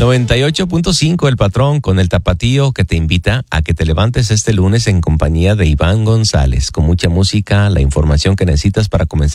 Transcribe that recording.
98.5 El Patrón con el Tapatío, que te invita a que te levantes este lunes en compañía de Iván González, con mucha música, la información que necesitas para comenzar